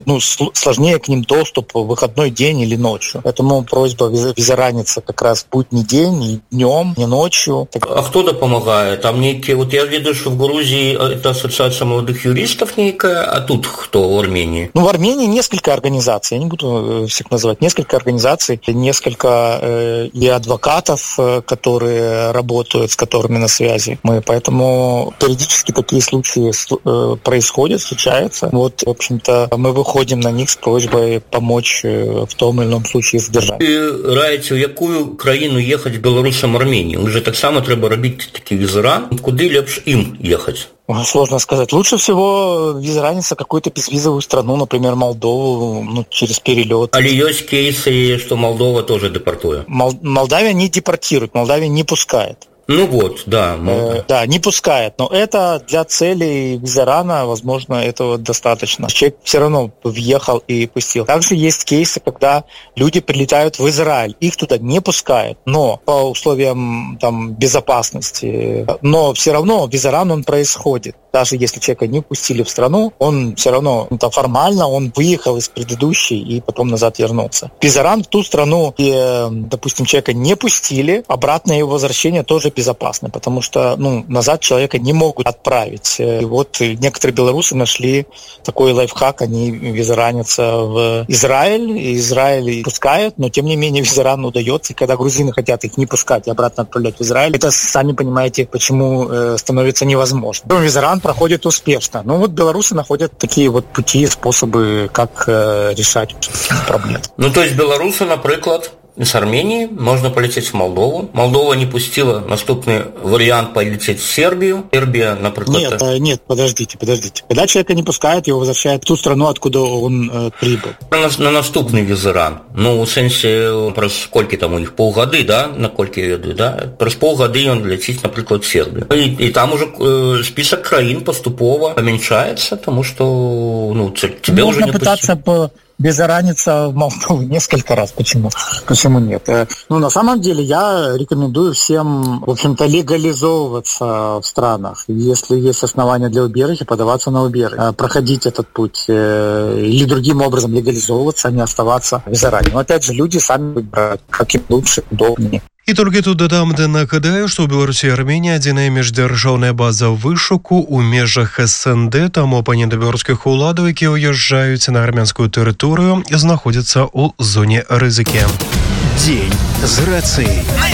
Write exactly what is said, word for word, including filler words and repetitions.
ну, сложнее к ним доступ в выходной день или ночью. Поэтому просьба визараниться как раз в будний день, и днем, не ночью. А кто допомагает? Там некие, вот я видел, что в Грузии это ассоциация молодых юристов некая, а тут кто в Армении? Ну, в Армении несколько организаций, я не буду всех называть, несколько организаций, несколько э, и адвокатов, э, которые работают, с которыми на связи мы. Поэтому периодически такие случаи э, происходят, случаются. Вот, в общем-то, мы выходим Ходим на них с просьбой помочь в том или ином случае задержать. І раїться, в яку країну їхати білорусам Арменії? Уже так само треба робити такий візера. Куди ліпше їм їхати? Сложно сказать. Лучше всего визараниться в какую-то безвизовую страну, например, Молдову, ну, через перелет. Але есть кейсы, что Молдова тоже депортует? Мол- Молдавия не депортирует, Молдавия не пускает. Ну вот, да. Э, да, не пускает. Но это для целей визарана, возможно, этого достаточно. Человек все равно въехал и пустил. Также есть кейсы, когда люди прилетают в Израиль, их туда не пускают, но по условиям там безопасности. Но все равно визаран он происходит. Даже если человека не пустили в страну, он все равно ну, формально он выехал из предыдущей и потом назад вернулся. Визаран в ту страну, где, допустим, человека не пустили, обратное его возвращение тоже безопасно, потому что ну, назад человека не могут отправить. И вот некоторые белорусы нашли такой лайфхак, они визаранятся в Израиль, и Израиль пускает, но тем не менее визаран удается, и когда грузины хотят их не пускать и обратно отправлять в Израиль, это, сами понимаете, почему э, становится невозможно. Визаран проходит успешно. Ну вот белорусы находят такие вот пути, способы, как э, решать проблемы. Ну то есть белорусы, например, с Армении можно полететь в Молдову. Молдова не пустила наступный вариант полететь в Сербию. Сербия, например... Нет, это... нет, подождите, подождите. Когда человека не пускают, его возвращают в ту страну, откуда он э, прибыл. На, на наступный визаран. Ну, в сенсе, про сколько там у них, полгоды, да, на кольки я веду, да? Про полгоды он летит, например, в Сербию. И, и там уже э, список краин поступово поменьшается, потому что, ну, тебе Можно уже не пытаться по... безараниться в Молдову несколько раз. Почему? Почему нет? Ну, на самом деле, я рекомендую всем, в общем-то, легализовываться в странах. Если есть основания для убежища, подаваться на убежище, проходить этот путь или другим образом легализовываться, а не оставаться в Израиле. Но, опять же, люди сами выбирают, как им лучше, удобнее. І толькі тут дадам, де нагадаю, што ў Беларусі і Арменія адзіная міждзяржаўная база вышуку ў межах эс эн дэ, таму апаненты беларускіх уладаў, якія ўязджаюць на армянскую тэрыторыю, знаходзяцца ў зоне рызыкі. Дзень з рацыяй.